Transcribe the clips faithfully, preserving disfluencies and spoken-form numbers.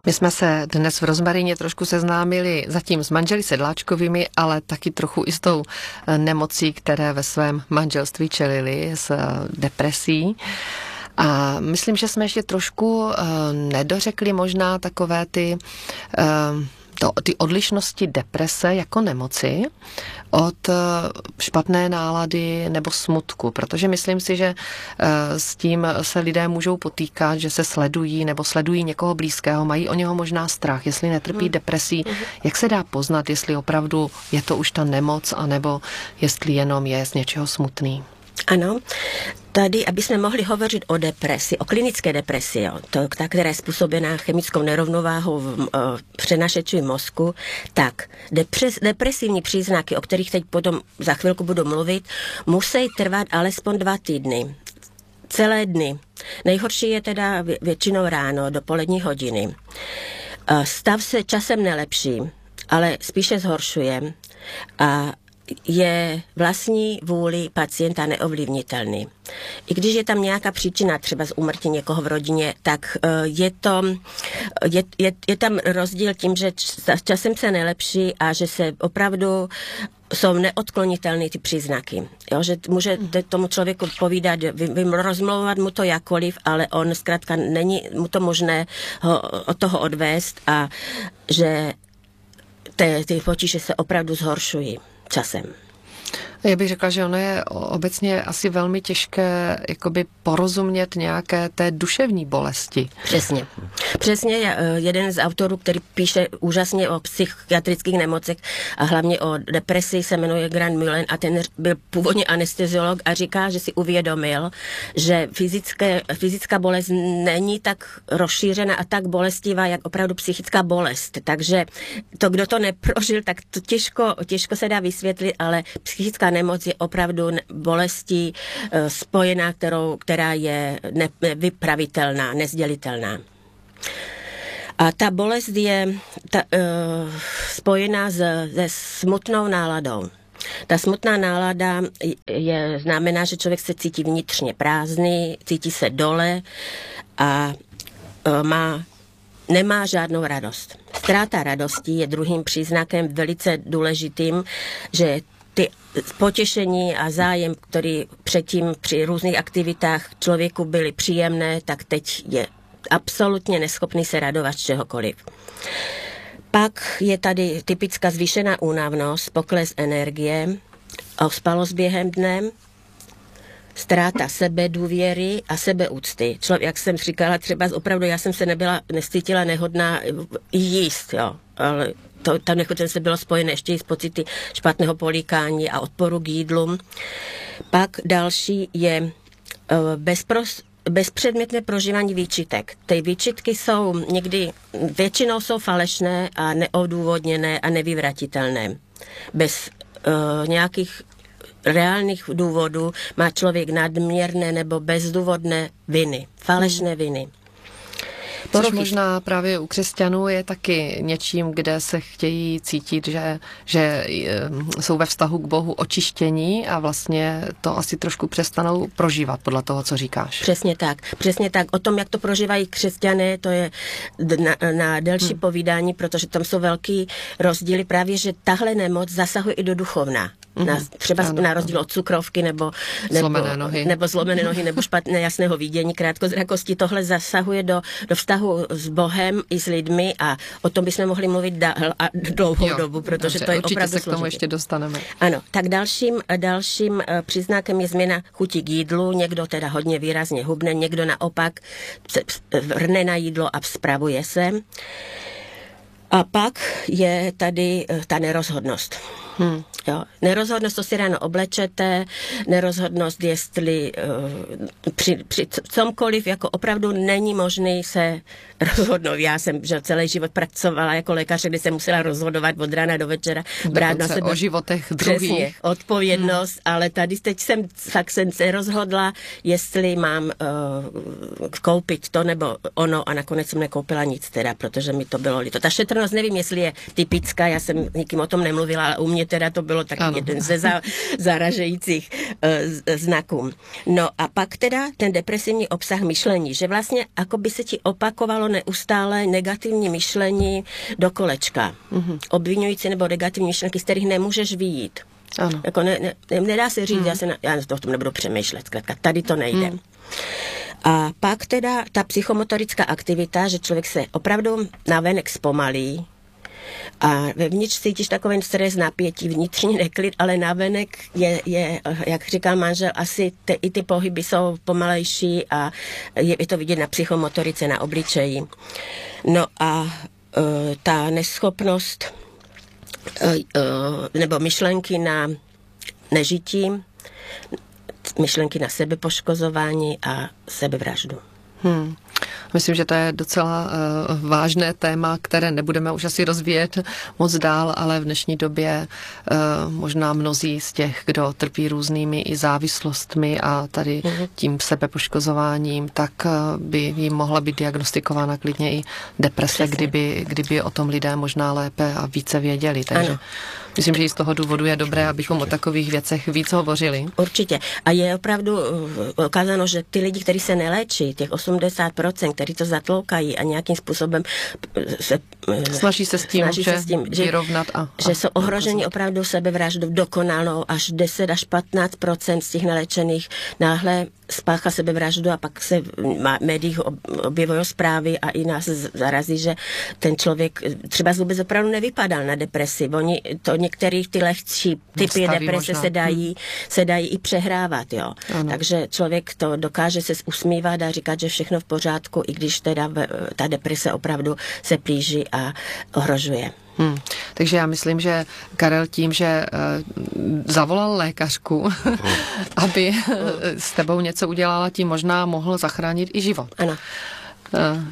My jsme se dnes v Rozmarině trošku seznámili zatím s manželi Sedláčkovými, ale taky trochu i s tou nemocí, které ve svém manželství čelili, s depresí. A myslím, že jsme ještě trošku uh, nedořekli možná takové ty, uh, to, ty odlišnosti deprese jako nemoci od uh, špatné nálady nebo smutku, protože myslím si, že uh, s tím se lidé můžou potýkat, že se sledují nebo sledují někoho blízkého, mají o něho možná strach, jestli netrpí hmm. depresí. Hmm. Jak se dá poznat, jestli opravdu je to už ta nemoc, anebo jestli jenom je z něčeho smutný? Ano, tady, aby jsme mohli hovořit o depresi, o klinické depresi, jo, to, ta, která je způsobená chemickou nerovnováhou v přenašečovém mozku, tak depres, depresivní příznaky, o kterých teď potom za chvilku budu mluvit, musí trvat alespoň dva týdny. Celé dny. Nejhorší je teda většinou ráno, do polední hodiny. Stav se časem nelepší, ale spíše zhoršuje a je vlastní vůli pacienta neovlivnitelný. I když je tam nějaká příčina, třeba z úmrtí někoho v rodině, tak je, to, je, je, je tam rozdíl tím, že časem se nelepší a že se opravdu jsou neodklonitelné ty příznaky. Jo, že můžete tomu člověku povídat, vy, vy rozmlouvat mu to jakoliv, ale on zkrátka není mu to možné ho, od toho odvést a že ty, ty potíže se opravdu zhoršují časem. Já bych řekla, že ono je obecně asi velmi těžké jakoby porozumět nějaké té duševní bolesti. Přesně. Přesně jeden z autorů, který píše úžasně o psychiatrických nemocech a hlavně o depresi, se jmenuje Grant Mullen a ten byl původně anesteziolog a říká, že si uvědomil, že fyzické, fyzická bolest není tak rozšířena a tak bolestivá, jak opravdu psychická bolest. Takže to, kdo to neprožil, tak to těžko, těžko se dá vysvětlit, ale psychická nemoc je opravdu bolestí uh, spojená, kterou, která je nevypravitelná, nezdělitelná. A ta bolest je ta, uh, spojená s, se smutnou náladou. Ta smutná nálada je, znamená, že člověk se cítí vnitřně prázdný, cítí se dole a uh, má, nemá žádnou radost. Ztráta radosti je druhým příznakem velice důležitým, že ty potěšení a zájem, který předtím při různých aktivitách člověku byly příjemné, tak teď je absolutně neschopný se radovat z čehokoliv. Pak je tady typická zvýšená únavnost, pokles energie, ospalost během dne, ztráta sebedůvěry a sebeúcty. Člověk, jak jsem říkala, třeba opravdu já jsem se nebyla, necítila nehodná jíst, jo, ale to, tam nechutenství bylo spojené ještě i s pocity špatného políkání a odporu k jídlu. Pak další je uh, bezpros, bezpředmětné prožívání výčitek. Ty výčitky jsou někdy, většinou jsou falešné a neodůvodněné a nevyvratitelné. Bez uh, nějakých reálných důvodů má člověk nadměrné nebo bezdůvodné viny, falešné viny. Což možná právě u křesťanů je taky něčím, kde se chtějí cítit, že, že jsou ve vztahu k Bohu očištění a vlastně to asi trošku přestanou prožívat podle toho, co říkáš. Přesně tak. Přesně tak. O tom, jak to prožívají křesťané, to je na, na delší hmm. povídání, protože tam jsou velký rozdíly právě, že tahle nemoc zasahuje i do duchovna. Na, třeba ano, na rozdíl od cukrovky nebo, nebo, zlomené nohy. nebo zlomené nohy nebo špatné jasného vidění, krátkozrakosti. Tohle zasahuje do, do vztahu s Bohem i s lidmi a o tom bychom mohli mluvit dál a dlouhou jo, dobu, protože dobře, to je určitě opravdu se k tomu složitý. Ještě dostaneme. Ano, tak dalším, dalším uh, příznakem je změna chuti k jídlu. Někdo teda hodně výrazně hubne, někdo naopak vrne na jídlo a spravuje se. A pak je tady uh, ta nerozhodnost. Hmm. Jo. Nerozhodnost, to si ráno oblečete, nerozhodnost, jestli uh, při, při comkoliv, jako opravdu není možný se rozhodnout. Já jsem že celý život pracovala jako lékař, kdy jsem musela rozhodovat od rána do večera. Brát na sebe o životech druhých. Přesně, odpovědnost, hmm. ale tady teď jsem fakt jsem se rozhodla, jestli mám uh, koupit to nebo ono a nakonec jsem nekoupila nic teda, protože mi to bylo líto. Ta šetrnost nespravedlnost nevím, jestli je typická, já jsem nikým o tom nemluvila, ale u mě teda to bylo taky ano. jeden ze za, zaražejících uh, znaků. No a pak teda ten depresivní obsah myšlení, že vlastně jako by se ti opakovalo neustále negativní myšlení do kolečka. Mm-hmm. Obvinující nebo negativní myšlenky, z kterých nemůžeš vyjít. Ano. Jako ne, ne, nedá se říct, mm. já, se na, já o tom nebudu přemýšlet, zkrátka tady to nejde. Mm. A pak teda ta psychomotorická aktivita, že člověk se opravdu navenek zpomalí a vevnitř cítíš takový stres, napětí, vnitřní neklid, ale navenek je, je jak říkal manžel, asi te, i ty pohyby jsou pomalejší a je, je to vidět na psychomotorice, na obličeji. No a uh, ta neschopnost uh, uh, nebo myšlenky na nežití, myšlenky na sebepoškozování a sebevraždu. Hmm. Myslím, že to je docela uh, vážné téma, které nebudeme už asi rozvíjet moc dál, ale v dnešní době uh, možná mnozí z těch, kdo trpí různými i závislostmi a tady uh-huh. tím sebepoškozováním, tak uh, by jim mohla být diagnostikována klidně i deprese, kdyby, kdyby o tom lidé možná lépe a více věděli. Takže ano. Myslím, že i z toho důvodu je dobré, abychom o takových věcech víc hovořili. Určitě. A je opravdu ukázáno, že ty lidi, kteří se neléčí, těch osmdesát procent, kteří to zatloukají a nějakým způsobem se snaží se s tím, snaží že se s tím že, vyrovnat a, a že jsou ohroženi opravdu sebevraždou dokonalou, až deset až patnáct procent z těch neléčených náhle spáchá sebevraždu a pak se v médiích objevují zprávy a i nás zarazí, že ten člověk třeba vůbec opravdu nevypadal na depresi. Oni to některých ty lehčí typy deprese se dají, se dají i přehrávat, jo. Ano. Takže člověk to dokáže se usmívat a říkat, že všechno v pořádku, i když teda ta deprese opravdu se plíží a ohrožuje. Hmm. Takže já myslím, že Karel tím, že uh, zavolal lékařku, aby uh, s tebou něco udělala, tím možná mohl zachránit i život. Ano. Uh.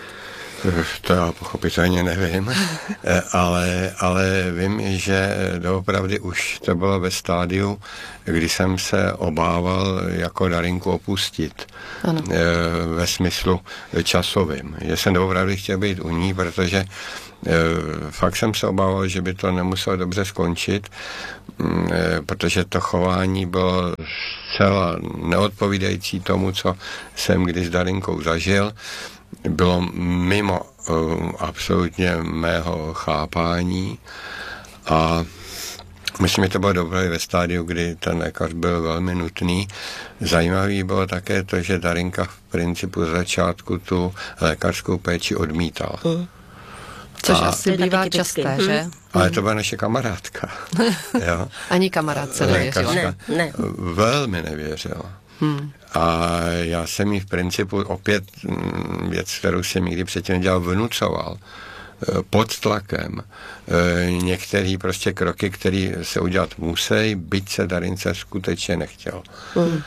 To já pochopitelně nevím, ale, ale vím, že doopravdy už to bylo ve stádiu, kdy jsem se obával jako Darinku opustit. Ano. Ve smyslu časovým. Že jsem doopravdy chtěl být u ní, protože fakt jsem se obával, že by to nemuselo dobře skončit, protože to chování bylo zcela neodpovídající tomu, co jsem kdy s Darinkou zažil. Bylo mimo uh, absolutně mého chápání a myslím, že to bylo dobré ve stádiu, kdy ten lékař byl velmi nutný. Zajímavý bylo také to, že Darinka v principu z začátku tu lékařskou péči odmítala. Mm. Což a asi bývá časté, hmm. že? Ale to byla naše kamarádka. Jo? Ani kamarádce nevěřila. Ne, ne. Velmi nevěřila. Hmm. A já jsem jí v principu opět věc, kterou jsem nikdy předtím nedělal, vnucoval pod tlakem některé prostě kroky, které se udělat musí, byť se Darince skutečně nechtěl. Hmm.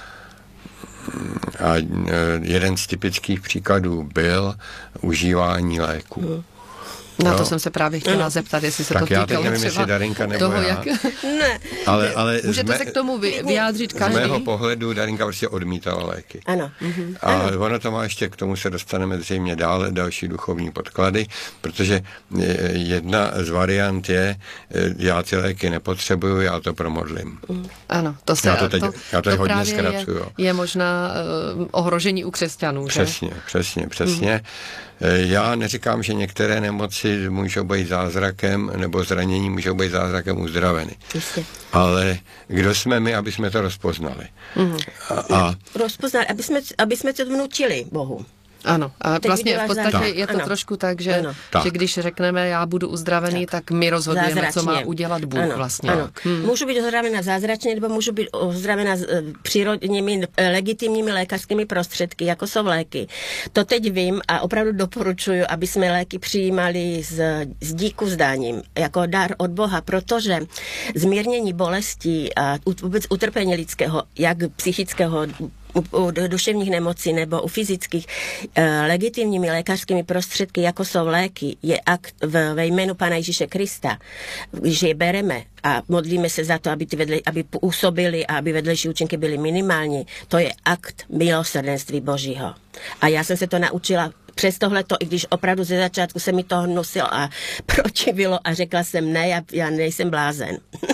A jeden z typických příkladů byl užívání léku. Hmm. Na to jsem se právě chtěla no. zeptat, jestli se tak to týkalo já teď nevím, jestli Darinka nebo toho, já. Jak... ne. Ale, ale můžete mé, se k tomu vyjádřit každý? Z mého pohledu Darinka prostě odmítala léky. Ano. Mhm. A ano. ono to má ještě, k tomu se dostaneme zřejmě dále, další duchovní podklady, protože jedna z variant je, já ty léky nepotřebuju, já to promodlím. Ano, to se... Já to, teď, to, já to, to hodně zkracuju. Je, je možná uh, ohrožení u křesťanů, přesně, že? Přesně, přesně, hmm. Já neříkám, že některé nemoci můžou být zázrakem, nebo zranění můžou být zázrakem uzdraveny. Jistě. Ale kdo jsme my, aby jsme to rozpoznali? Mm. A, a... Rozpoznali, aby jsme, aby jsme to vnutili Bohu. Ano, a teď vlastně v podstatě tak. je to ano. trošku tak, že, tak. že když řekneme, já budu uzdravený, tak, tak my rozhodujeme, zázračně. Co má udělat Bůh ano. vlastně. Ano. Hmm. Můžu být uzdravena zázračně, nebo můžu být uzdravena přírodními, legitimními lékařskými prostředky, jako jsou léky. To teď vím a opravdu doporučuji, aby jsme léky přijímali s, s díku zdáním, jako dar od Boha, protože zmírnění bolestí a vůbec utrpení lidského, jak psychického, U, u duševních nemocí nebo u fyzických e, legitimními lékařskými prostředky, jako jsou léky, je akt v, ve jménu Pána Ježíše Krista, když je bereme a modlíme se za to, aby, ty vedle, aby působili a aby vedlejší účinky byly minimální, to je akt milosrdenství Božího. A já jsem se to naučila přes tohleto, i když opravdu ze začátku se mi to hnusil a protivilo a řekla jsem ne, já, já nejsem blázen.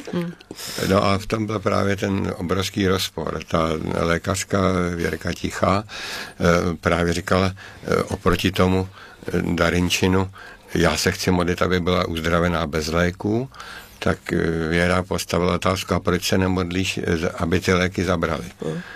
No a v tom byl právě ten obrovský rozpor. Ta lékařka Věrka Tichá právě říkala oproti tomu Darinčinu, já se chci modlit, aby byla uzdravená bez léků, tak Věra postavila otázku, a proč se nemodlíš, aby ty léky zabrali.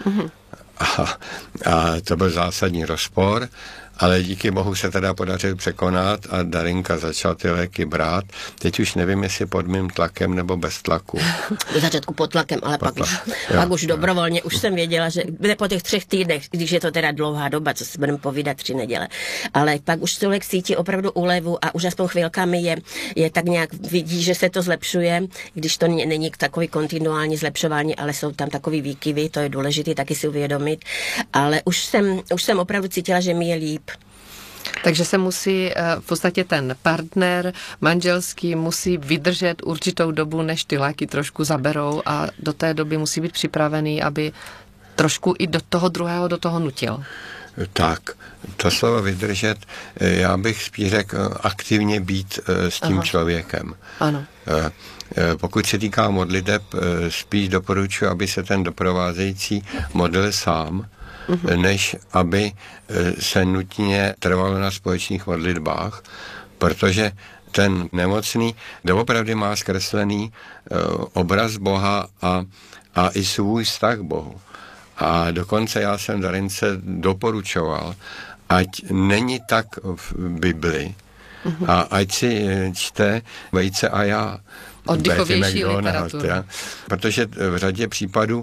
A, a to byl zásadní rozpor, ale díky bohu se teda podařil překonat a Darinka začala ty léky brát. Teď už nevím, jestli pod mým tlakem nebo bez tlaku. Do začátku pod tlakem, ale pod pak, tlak. už, jo, pak už jo. dobrovolně. Už jsem věděla, že bude po těch třech týdnech, když je to teda dlouhá doba, co si budeme povídat, tři neděle. Ale pak už člověk cítí opravdu úlevu a už aspoň chvilkami je, je tak nějak vidí, že se to zlepšuje, když to není takový kontinuální zlepšování, ale jsou tam takový výkyvy, to je důležité taky si uvědomit. Ale už jsem, už jsem opravdu cítila, že mi je líp. Takže se musí v podstatě ten partner manželský musí vydržet určitou dobu, než ty léky trošku zaberou a do té doby musí být připravený, aby trošku i do toho druhého do toho nutil. Tak, to slovo vydržet, já bych spíš řekl aktivně být s tím Aha. člověkem. Ano. Pokud se týká modliteb, spíš doporučuji, aby se ten doprovázející modlil sám, Uhum. než aby se nutně trvalo na společných modlitbách, protože ten nemocný doopravdy má zkreslený obraz Boha a, a i svůj vztah k Bohu. A dokonce já jsem Darince doporučoval, ať není tak v Bibli, uhum. a ať si čte Vejce a já. Oddychovější literaturu. Protože v řadě případů,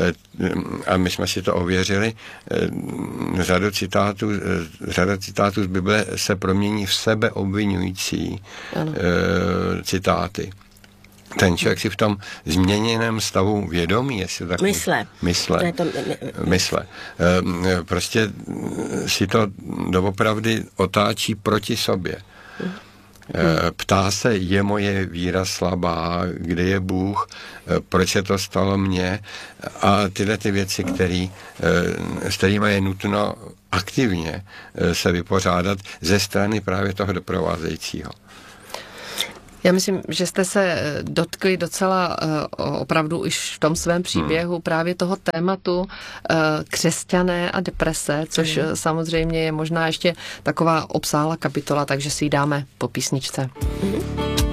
a my jsme si to ověřili, řada citátů, řada citátů z Bible se promění v sebeobvinující ano. citáty. Ten člověk si v tom změněném stavu vědomí, jestli tak mysle. Mysle. To, mysle. Prostě si to doopravdy otáčí proti sobě. Ptá se, je moje víra slabá, kde je Bůh, proč se to stalo mně a tyhle ty věci, který, s kterými je nutno aktivně se vypořádat ze strany právě toho doprovázejícího. Já myslím, že jste se dotkli docela opravdu už v tom svém příběhu hmm. právě toho tématu křesťané a deprese, což hmm. samozřejmě je možná ještě taková obsáhlá kapitola, takže si ji dáme po písničce. Hmm.